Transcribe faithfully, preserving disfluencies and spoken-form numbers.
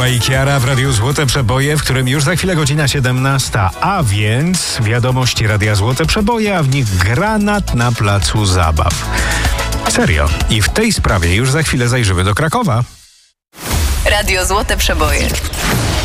Mikołaj i Kiara w Radiu Złote Przeboje, w którym już za chwilę godzina siedemnasta, a więc wiadomości Radia Złote Przeboje, a w nich granat na placu zabaw. Serio. I w tej sprawie już za chwilę zajrzymy do Krakowa. Radio Złote Przeboje.